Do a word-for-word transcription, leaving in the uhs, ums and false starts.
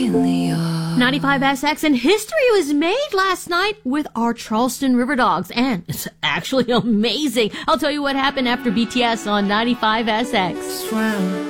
ninety-five S X, and history was made last night with our Charleston River Dogs, and it's actually amazing. I'll tell you what happened after B T S on ninety-five S X. Swam